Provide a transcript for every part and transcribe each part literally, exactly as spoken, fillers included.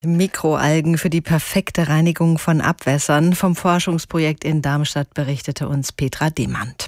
Mikroalgen für die perfekte Reinigung von Abwässern. Vom Forschungsprojekt in Darmstadt berichtete uns Petra Demand.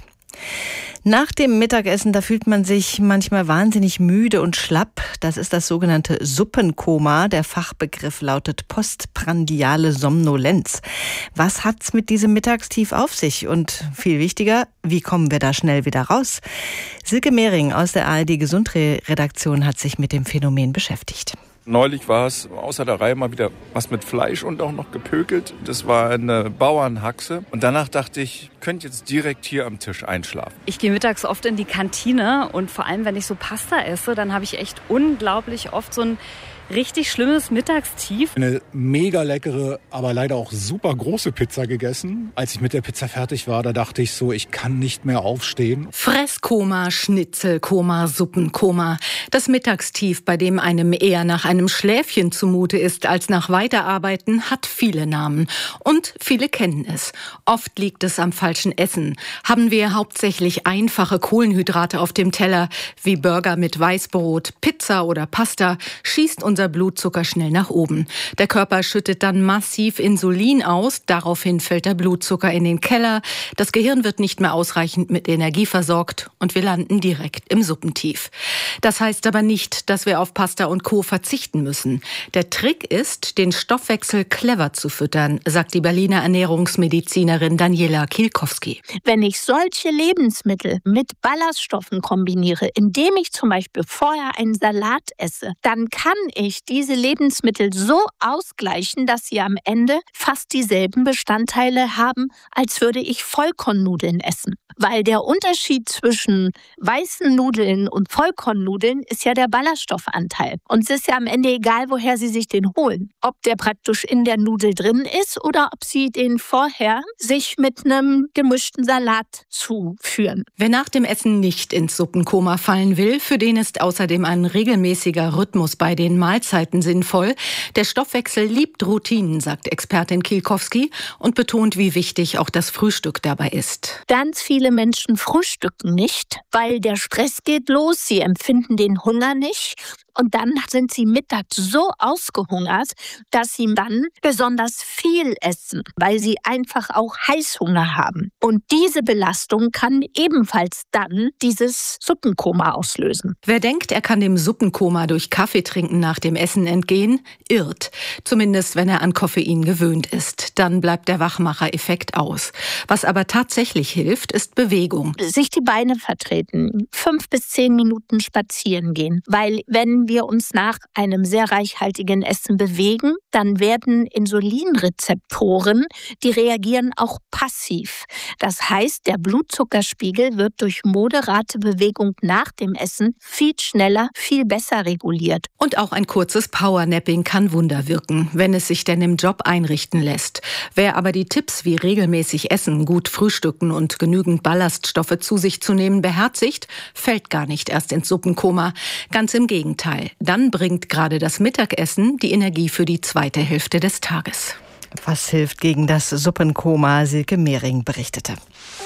Nach dem Mittagessen, da fühlt man sich manchmal wahnsinnig müde und schlapp. Das ist das sogenannte Suppenkoma. Der Fachbegriff lautet postprandiale Somnolenz. Was hat's mit diesem Mittagstief auf sich? Und viel wichtiger, wie kommen wir da schnell wieder raus? Silke Mehring aus der A R D-Gesundredaktion hat sich mit dem Phänomen beschäftigt. Neulich war es außer der Reihe mal wieder was mit Fleisch und auch noch gepökelt. Das war eine Bauernhaxe. Und danach dachte ich, ich könnte jetzt direkt hier am Tisch einschlafen. Ich gehe mittags oft in die Kantine und vor allem, wenn ich so Pasta esse, dann habe ich echt unglaublich oft so ein richtig schlimmes Mittagstief. Eine mega leckere, aber leider auch super große Pizza gegessen. Als ich mit der Pizza fertig war, da dachte ich so, ich kann nicht mehr aufstehen. Fresskoma, Schnitzelkoma, Suppenkoma. Das Mittagstief, bei dem einem eher nach einem Schläfchen zumute ist als nach Weiterarbeiten, hat viele Namen. Und viele kennen es. Oft liegt es am falschen Essen. Haben wir hauptsächlich einfache Kohlenhydrate auf dem Teller, wie Burger mit Weißbrot, Pizza oder Pasta, schießt uns unser Blutzucker schnell nach oben. Der Körper schüttet dann massiv Insulin aus. Daraufhin fällt der Blutzucker in den Keller. Das Gehirn wird nicht mehr ausreichend mit Energie versorgt und wir landen direkt im Suppentief. Das heißt aber nicht, dass wir auf Pasta und Co. verzichten müssen. Der Trick ist, den Stoffwechsel clever zu füttern, sagt die Berliner Ernährungsmedizinerin Daniela Kielkowski. Wenn ich solche Lebensmittel mit Ballaststoffen kombiniere, indem ich zum Beispiel vorher einen Salat esse, dann kann ich diese Lebensmittel so ausgleichen, dass sie am Ende fast dieselben Bestandteile haben, als würde ich Vollkornnudeln essen. Weil der Unterschied zwischen weißen Nudeln und Vollkornnudeln ist ja der Ballaststoffanteil. Und es ist ja am Ende egal, woher Sie sich den holen. Ob der praktisch in der Nudel drin ist oder ob Sie den vorher sich mit einem gemischten Salat zuführen. Wer nach dem Essen nicht ins Suppenkoma fallen will, für den ist außerdem ein regelmäßiger Rhythmus bei den Mahlzeiten sinnvoll. Der Stoffwechsel liebt Routinen, sagt Expertin Kielkowski und betont, wie wichtig auch das Frühstück dabei ist. Ganz viele Menschen frühstücken nicht, weil der Stress geht los, sie empfinden den Hunger nicht. Und dann sind sie mittags so ausgehungert, dass sie dann besonders viel essen, weil sie einfach auch Heißhunger haben. Und diese Belastung kann ebenfalls dann dieses Suppenkoma auslösen. Wer denkt, er kann dem Suppenkoma durch Kaffeetrinken nach dem Essen entgehen, irrt. Zumindest, wenn er an Koffein gewöhnt ist. Dann bleibt der Wachmacher-Effekt aus. Was aber tatsächlich hilft, ist Bewegung. Sich die Beine vertreten, fünf bis zehn Minuten spazieren gehen. Weil wenn wir uns nach einem sehr reichhaltigen Essen bewegen, dann werden Insulinrezeptoren, die reagieren auch passiv. Das heißt, der Blutzuckerspiegel wird durch moderate Bewegung nach dem Essen viel schneller, viel besser reguliert. Und auch ein kurzes Powernapping kann Wunder wirken, wenn es sich denn im Job einrichten lässt. Wer aber die Tipps wie regelmäßig essen, gut frühstücken und genügend Ballaststoffe zu sich zu nehmen beherzigt, fällt gar nicht erst ins Suppenkoma. Ganz im Gegenteil. Dann bringt gerade das Mittagessen die Energie für die zweite Hälfte des Tages. Was hilft gegen das Suppenkoma? Silke Mehring berichtete.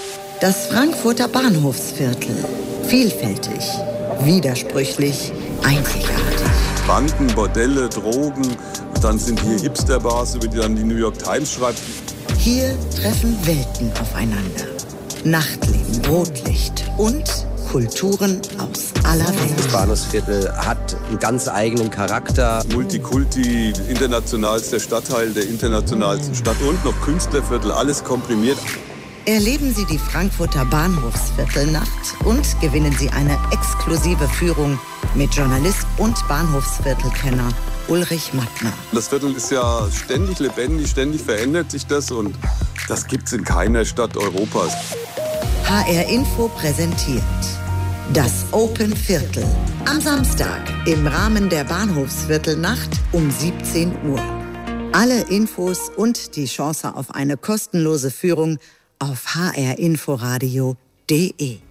Das Frankfurter Bahnhofsviertel. Vielfältig, widersprüchlich, einzigartig. Banken, Bordelle, Drogen. Dann sind hier Hipsterbars, über die dann die New York Times schreibt. Hier treffen Welten aufeinander. Nachtleben, Rotlicht und Kulturen aus aller Welt. Das Bahnhofsviertel hat einen ganz eigenen Charakter. Multikulti, internationalster Stadtteil der internationalsten Stadt und noch Künstlerviertel, alles komprimiert. Erleben Sie die Frankfurter Bahnhofsviertelnacht und gewinnen Sie eine exklusive Führung mit Journalist und Bahnhofsviertelkenner Ulrich Mattner. Das Viertel ist ja ständig lebendig, ständig verändert sich das und das gibt's in keiner Stadt Europas. H R Info präsentiert das Open Viertel. Am Samstag im Rahmen der Bahnhofsviertelnacht um siebzehn Uhr. Alle Infos und die Chance auf eine kostenlose Führung auf h r inforadio punkt d e.